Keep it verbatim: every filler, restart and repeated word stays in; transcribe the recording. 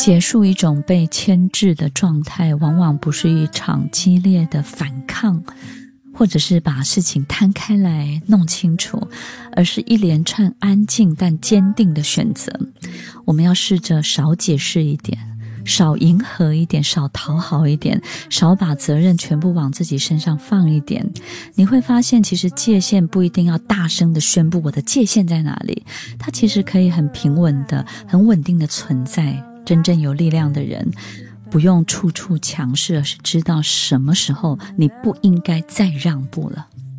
结束一种被牵制的状态，往往不是一场激烈的反抗，或者是把事情摊开来弄清楚，而是一连串安静但坚定的选择。我们要试着少解释一点，少迎合一点，少讨好一点，少把责任全部往自己身上放一点。你会发现其实界限不一定要大声的宣布我的界限在哪里，它其实可以很平稳的很稳定的存在。真正有力量的人不用处处强势，而是知道什么时候你不应该再让步了。